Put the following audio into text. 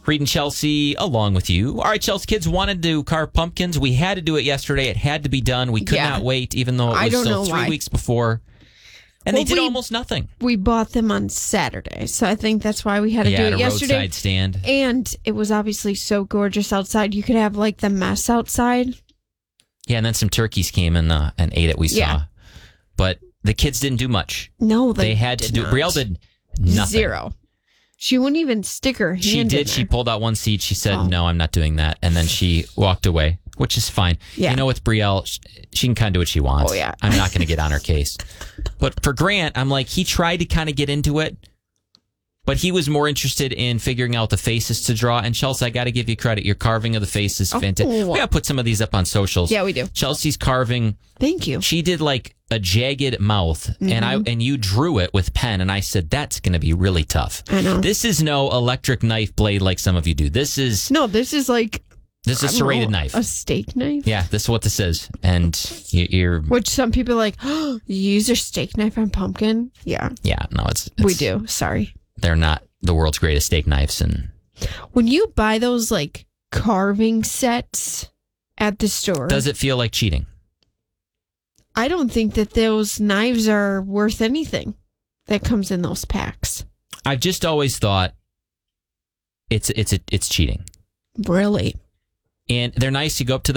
Reed and Chelsea, along with you. All right, Chelsea kids wanted to carve pumpkins. We had to do it yesterday. It had to be done. We could not wait, even though it was still 3 weeks before. And they did almost nothing. We bought them on Saturday, so I think that's why we had to do it yesterday. Roadside stand. And it was obviously so gorgeous outside. You could have like the mess outside. Yeah, and then some turkeys came and ate it. We saw, but the kids didn't do much. No, they had to do. Brielle did nothing. Zero. She wouldn't even stick her hand She did. in there. She pulled out one seed. She said, "No, I'm not doing that," and then she walked away, which is fine. Yeah. You know, with Brielle, she can kind of do what she wants. Oh yeah. I'm not going to get on her case. But for Grant, I'm like, he tried to kind of get into it, but he was more interested in figuring out the faces to draw. And Chelsea, I got to give you credit. Your carving of the face is fantastic. We got to put some of these up on socials. Yeah, we do. Chelsea's carving. Thank you. She did like a jagged mouth, and you drew it with pen, and I said, that's going to be really tough. I know. This is no electric knife blade like some of you do. This is like... This is a serrated knife. A steak knife? Yeah, this is what this is. And you're... Which some people are like, oh, you use your steak knife on pumpkin? Yeah. Yeah, no, it's... We do. Sorry. They're not the world's greatest steak knives. And when you buy those, like, carving sets at the store... Does it feel like cheating? I don't think that those knives are worth anything that comes in those packs. I've just always thought it's cheating. Really? And they're nice. You go up to